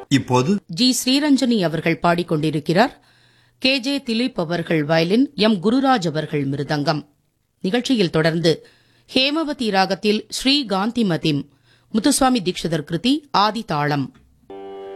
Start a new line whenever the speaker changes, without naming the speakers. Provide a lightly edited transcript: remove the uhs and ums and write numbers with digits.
இப்போது
ஜி ஸ்ரீரஞ்சனி அவர்கள் பாடிக்கொண்டிருக்கிறார். கே.ஜே. திலீப் அவர்கள் வயலின், எம். குருராஜ் அவர்கள் மிருதங்கம். நிகழ்ச்சியில் தொடர்ந்து ஹேமவதி ராகத்தில் ஸ்ரீ காந்திமதிம், முத்துசுவாமி தீட்சிதர் கிருதி, ஆதி தாளம்.